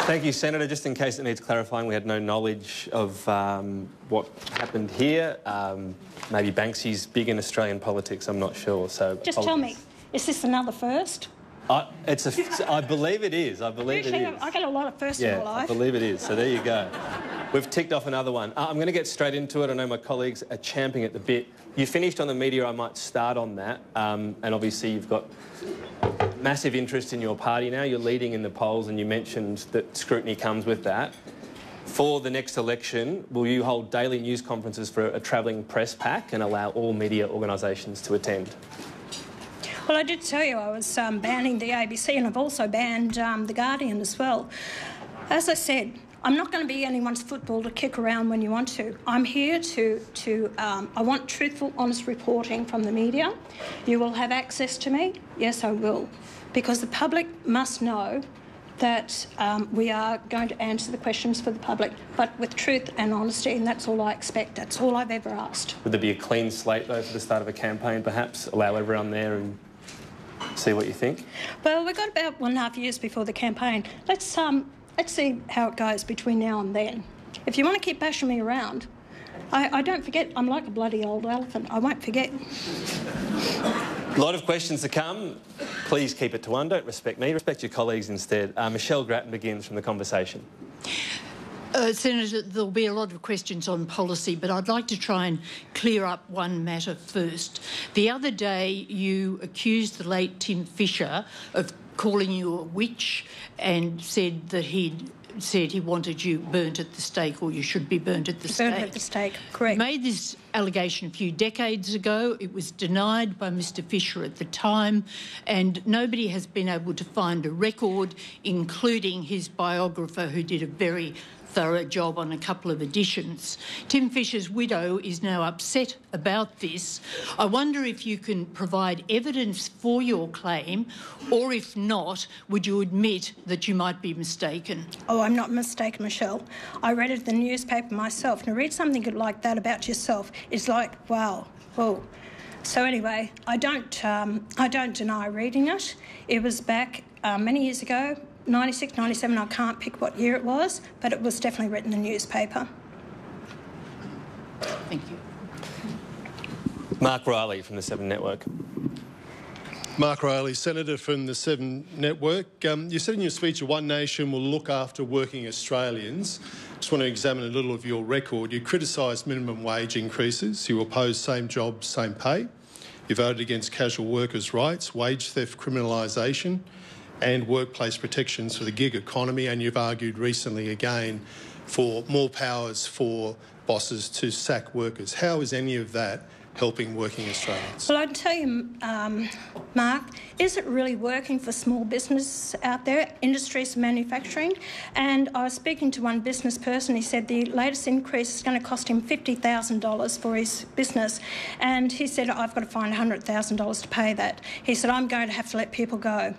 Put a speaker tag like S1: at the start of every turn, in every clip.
S1: Thank you, Senator. Just in case it needs clarifying, we had no knowledge of what happened here. Maybe Banksy's big in Australian politics, I'm not sure. So
S2: just tell me, is this another first?
S1: I believe it is. I believe it is.
S2: I get a lot of firsts in my life.
S1: I believe it is. So there you go. We've ticked off another one. I'm going to get straight into it. I know my colleagues are champing at the bit. You finished on the media. I might start on that. And obviously you've got massive interest in your party now. You're leading in the polls, and you mentioned that scrutiny comes with that. For the next election, will you hold daily news conferences for a travelling press pack and allow all media organisations to attend?
S2: Well, I did tell you I was banning the ABC, and I've also banned The Guardian as well. As I said, I'm not going to be anyone's football to kick around when you want to. I'm here I want truthful, honest reporting from the media. You will have access to me. Yes, I will. Because the public must know that we are going to answer the questions for the public, but with truth and honesty, and that's all I expect. That's all I've ever asked.
S1: Would there be a clean slate, though, for the start of a campaign, perhaps? Allow everyone there and see what you think?
S2: Well, we've got about 1.5 years before the campaign. Let's see how it goes between now and then. If you want to keep bashing me around, I don't forget. I'm like a bloody old elephant. I won't forget.
S1: A lot of questions to come. Please keep it to one. Don't respect me. Respect your colleagues instead. Michelle Grattan begins from the conversation.
S3: Senator, there'll be a lot of questions on policy, but I'd like to try and clear up one matter first. The other day, you accused the late Tim Fischer of calling you a witch and said that he wanted you burnt at the stake, or you should be burnt at the stake.
S2: Burnt at the stake, correct.
S3: You made this allegation a few decades ago. It was denied by Mr Fischer at the time, and nobody has been able to find a record, including his biographer, who did a very thorough job on a couple of editions. Tim Fischer's widow is now upset about this. I wonder if you can provide evidence for your claim, or if not, would you admit that you might be mistaken?
S2: Oh, I'm not mistaken, Michelle. I read it in the newspaper myself. And to read something like that about yourself is like, wow, whoa. So anyway, I don't deny reading it. It was back many years ago. 96, 97, I can't pick what year it was, but it was definitely written in the newspaper.
S3: Thank you.
S1: Mark Riley from the Seven Network.
S4: Mark Riley, Senator from the Seven Network. You said in your speech that One Nation will look after working Australians. Just want to examine a little of your record. You criticised minimum wage increases. You opposed same job, same pay. You voted against casual workers' rights, wage theft criminalisation, and workplace protections for the gig economy, and you've argued recently again for more powers for bosses to sack workers. How is any of that helping working Australians?
S2: Well, I'd tell you, Mark, is it really working for small business out there, industries and manufacturing? And I was speaking to one business person. He said the latest increase is going to cost him $50,000 for his business. And he said, I've got to find $100,000 to pay that. He said, I'm going to have to let people go.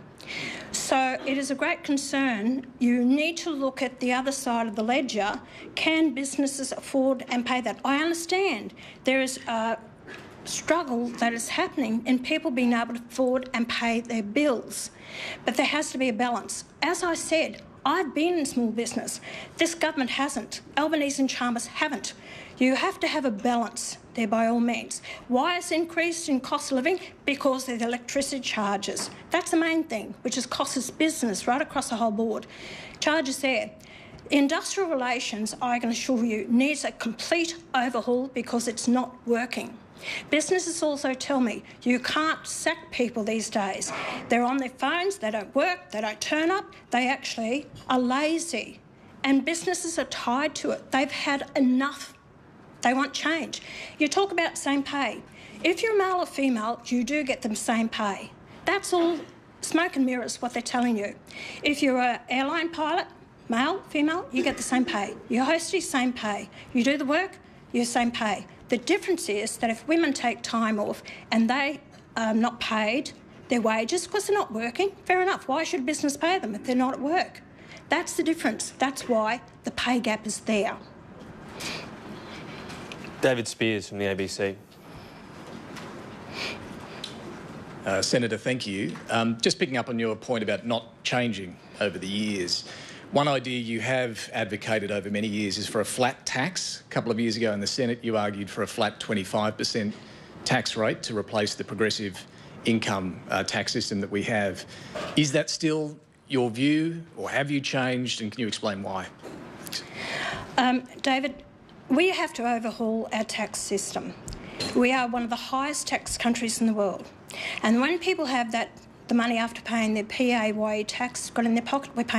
S2: So it is a great concern. You need to look at the other side of the ledger. Can businesses afford and pay that? I understand there is a struggle that is happening in people being able to afford and pay their bills. But there has to be a balance. As I said, I've been in small business. This government hasn't. Albanese and Chalmers haven't. You have to have a balance there by all means. Why is increased in cost of living? Because of the electricity charges. That's the main thing, which has cost us business right across the whole board. Charges there. Industrial relations, I can assure you, needs a complete overhaul because it's not working. Businesses also tell me you can't sack people these days. They're on their phones, they don't work, they don't turn up, they actually are lazy. And businesses are tied to it. They've had enough. They want change. You talk about same pay. If you're male or female, you do get the same pay. That's all smoke and mirrors, what they're telling you. If you're an airline pilot, male, female, you get the same pay. Your hostess, same pay. You do the work, you're same pay. The difference is that if women take time off and they are not paid their wages because they're not working, fair enough. Why should a business pay them if they're not at work? That's the difference. That's why the pay gap is there.
S1: David Spears from the ABC.
S5: Senator, thank you. Just picking up on your point about not changing over the years, One idea you have advocated over many years is for a flat tax. A couple of years ago in the Senate, you argued for a flat 25% tax rate to replace the progressive income tax system that we have. Is that still your view, or have you changed, and can you explain why?
S2: David, we have to overhaul our tax system. We are one of the highest tax countries in the world. And when people have the money after paying their PAYE tax got in their pocket, we're paying